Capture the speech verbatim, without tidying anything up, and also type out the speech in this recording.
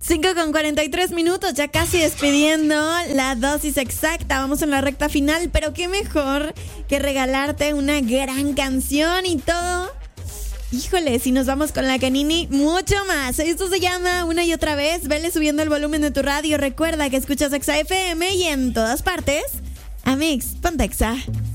cinco con cuarenta y tres minutos, ya casi despidiendo la dosis exacta. Vamos en la recta final, pero qué mejor que regalarte una gran canción y todo. Híjole, si nos vamos con la Canini, mucho más. Esto se llama Una y Otra Vez. Vele subiendo el volumen de tu radio. Recuerda que escuchas Exa F M y en todas partes, Amix, ponte Exa.